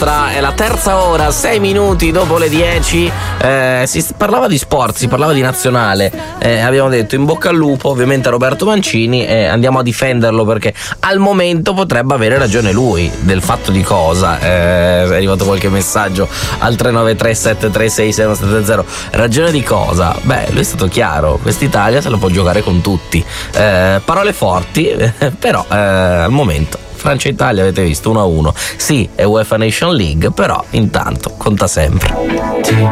nostra, è la terza ora, 6 minuti dopo le 10. Si parlava di sport, si parlava di nazionale. Abbiamo detto in bocca al lupo ovviamente a Roberto Mancini, e andiamo a difenderlo perché al momento potrebbe avere ragione lui. Del fatto di cosa? È arrivato qualche messaggio al 393-736-670. Ragione di cosa? Beh, lui è stato chiaro, quest'Italia se la può giocare con tutti. Parole forti, però al momento Francia e Italia avete visto 1-1. Sì, è UEFA Nation League, però intanto conta sempre.